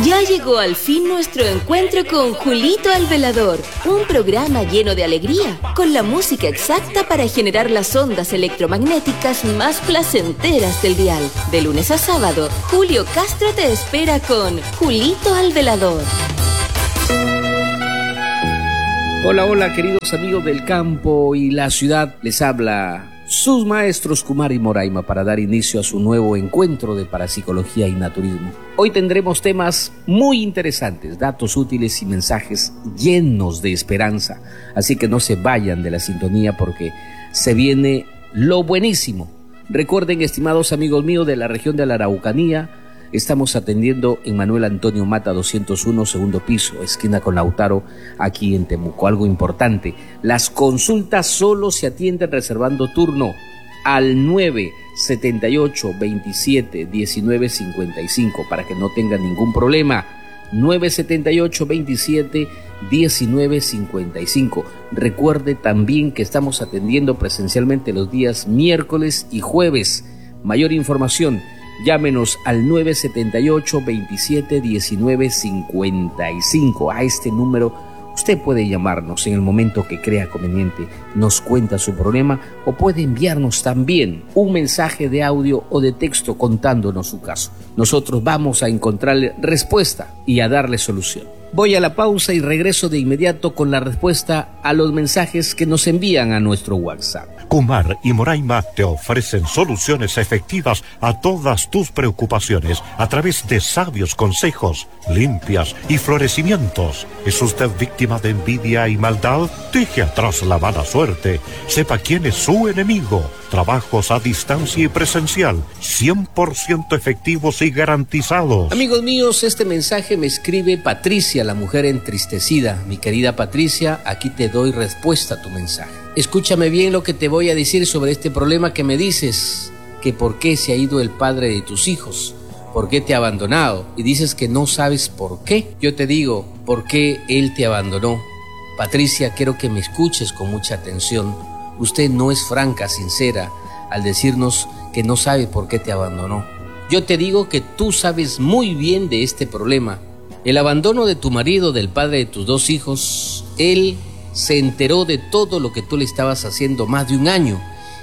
Ya llegó al fin nuestro encuentro con Julito el Velador, un programa lleno de alegría, con la música exacta para generar las ondas electromagnéticas más placenteras del dial. De lunes a sábado, Julio Castro te espera con Julito el Velador. Hola, hola queridos amigos del campo y la ciudad, les habla sus maestros Kumar y Moraima para dar inicio a su nuevo encuentro de parapsicología y naturismo. Hoy tendremos temas muy interesantes, datos útiles y mensajes llenos de esperanza, así que no se vayan de la sintonía porque se viene lo buenísimo. Recuerden, estimados amigos míos de la región de la Araucanía, estamos atendiendo en Manuel Antonio Mata 201, segundo piso, esquina con Lautaro, aquí en Temuco. Algo importante, las consultas solo se atienden reservando turno al 978-27-1955 para que no tengan ningún problema. 978-27-1955. Recuerde también que estamos atendiendo presencialmente los días miércoles y jueves. Mayor información, llámenos al 978-27-1955. A este número usted puede llamarnos en el momento que crea conveniente, nos cuenta su problema o puede enviarnos también un mensaje de audio o de texto contándonos su caso. Nosotros vamos a encontrarle respuesta y a darle solución. Voy a la pausa y regreso de inmediato con la respuesta a los mensajes que nos envían a nuestro WhatsApp. Kumar y Moraima te ofrecen soluciones efectivas a todas tus preocupaciones a través de sabios consejos, limpias y florecimientos. ¿Es usted víctima de envidia y maldad? Deje atrás la mala suerte. Sepa quién es su enemigo. Trabajos a distancia y presencial, 100% efectivos y garantizados. Amigos míos, este mensaje me escribe Patricia, la mujer entristecida. Mi querida Patricia, aquí te doy respuesta a tu mensaje. Escúchame bien lo que te voy a decir sobre este problema que me dices, que por qué se ha ido el padre de tus hijos, por qué te ha abandonado, y dices que no sabes por qué. Yo te digo, ¿por qué él te abandonó? Patricia, quiero que me escuches con mucha atención. Usted no es franca, sincera, al decirnos que no sabe por qué te abandonó. Yo te digo que tú sabes muy bien de este problema. El abandono de tu marido, del padre de tus dos hijos, él se enteró de todo lo que tú le estabas haciendo más de un año.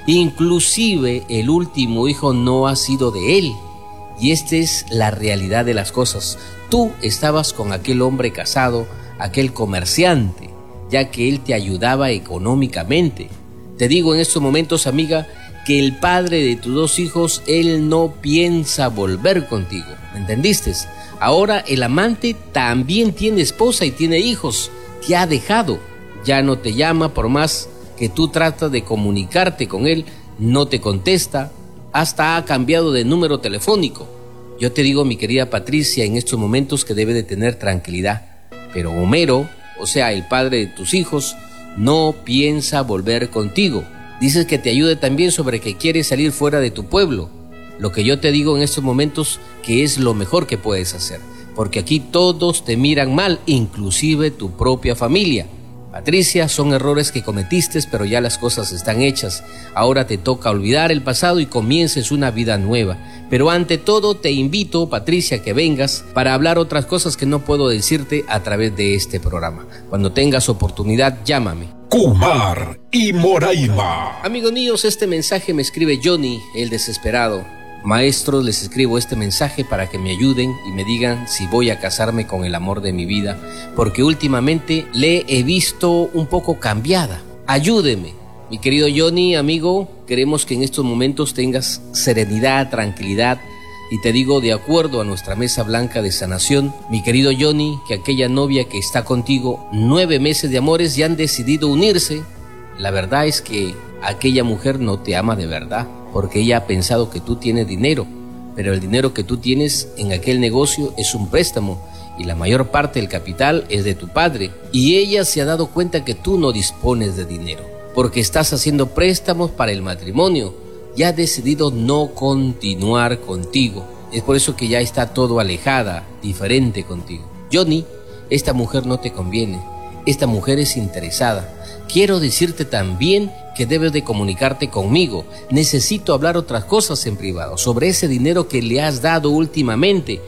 Inclusive el último hijo no ha sido de él. Y esta es la realidad de las cosas. Tú estabas con aquel hombre casado, aquel comerciante, ya que él te ayudaba económicamente. Te digo en estos momentos, amiga, que el padre de tus dos hijos, él no piensa volver contigo. ¿Me entendiste? Ahora el amante también tiene esposa y tiene hijos. Te ha dejado. Ya no te llama por más que tú tratas de comunicarte con él. No te contesta. Hasta ha cambiado de número telefónico. Yo te digo, mi querida Patricia, en estos momentos que debe de tener tranquilidad. Pero Homero, o sea, el padre de tus hijos, no piensa volver contigo. Dices que te ayude también sobre que quieres salir fuera de tu pueblo. Lo que yo te digo en estos momentos que es lo mejor que puedes hacer, porque aquí todos te miran mal, inclusive tu propia familia. Patricia, son errores que cometiste, pero ya las cosas están hechas. Ahora te toca olvidar el pasado y comiences una vida nueva. Pero ante todo te invito, Patricia, que vengas para hablar otras cosas que no puedo decirte a través de este programa. Cuando tengas oportunidad, llámame. Kumar y Moraima. Amigos míos, este mensaje me escribe Johnny, el desesperado. Maestros, les escribo este mensaje para que me ayuden y me digan si voy a casarme con el amor de mi vida, porque últimamente le he visto un poco cambiada. Ayúdeme. Mi querido Johnny, amigo, queremos que en estos momentos tengas serenidad, tranquilidad, y te digo, de acuerdo a nuestra mesa blanca de sanación, mi querido Johnny, que aquella novia que está contigo, 9 meses de amores, ya han decidido unirse. La verdad es que aquella mujer no te ama de verdad, porque ella ha pensado que tú tienes dinero, pero el dinero que tú tienes en aquel negocio es un préstamo y la mayor parte del capital es de tu padre, y ella se ha dado cuenta que tú no dispones de dinero, porque estás haciendo préstamos para el matrimonio y ha decidido no continuar contigo. Es por eso que ya está todo alejada, diferente contigo. Johnny, esta mujer no te conviene, esta mujer es interesada. Quiero decirte también que debes de comunicarte conmigo. Necesito hablar otras cosas en privado sobre ese dinero que le has dado últimamente.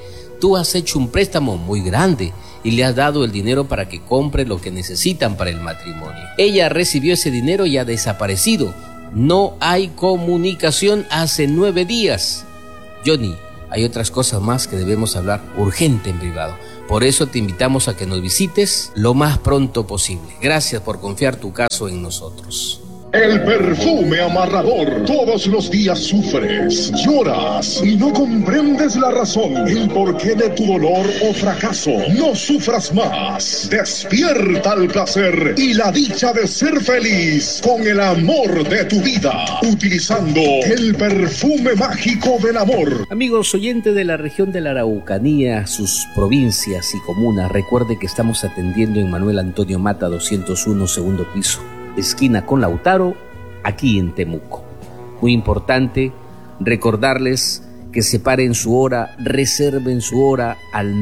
tú has hecho un préstamo muy grande y le has dado el dinero para que compre lo que necesitan para el matrimonio. Ella recibió ese dinero y ha desaparecido. No hay comunicación hace 9 días. Johnny, hay otras cosas más que debemos hablar urgente en privado. Por eso te invitamos a que nos visites lo más pronto posible. Gracias por confiar tu caso en nosotros. El perfume amarrador. Todos los días sufres, lloras y no comprendes la razón, el porqué de tu dolor o fracaso. No sufras más. Despierta el placer y la dicha de ser feliz con el amor de tu vida, utilizando el perfume mágico del amor. Amigos oyentes de la región de la Araucanía, sus provincias y comunas, recuerde que estamos atendiendo en Manuel Antonio Mata 201, segundo piso, esquina con Lautaro, aquí en Temuco. Muy importante recordarles que separen su hora, reserven su hora al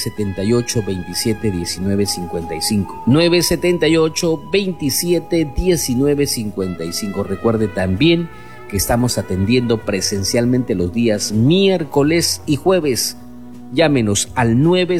978-27-1955. 978-27-1955. Recuerde también que estamos atendiendo presencialmente los días miércoles y jueves. Llámenos al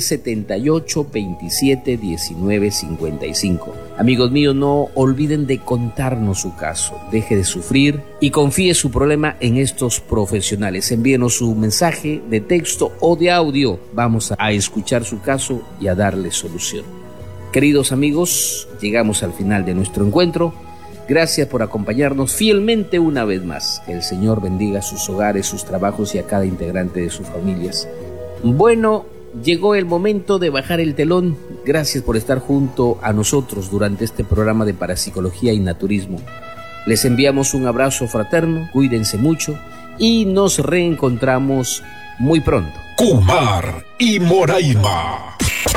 978-27-1955. Amigos míos, no olviden de contarnos su caso. Deje de sufrir y confíe su problema en estos profesionales. Envíenos su mensaje de texto o de audio. Vamos a escuchar su caso y a darle solución. Queridos amigos, llegamos al final de nuestro encuentro. Gracias por acompañarnos fielmente una vez más. Que el Señor bendiga sus hogares, sus trabajos y a cada integrante de sus familias. Bueno, llegó el momento de bajar el telón. Gracias por estar junto a nosotros durante este programa de parapsicología y naturismo. Les enviamos un abrazo fraterno, cuídense mucho y nos reencontramos muy pronto. Kumar y Moraima.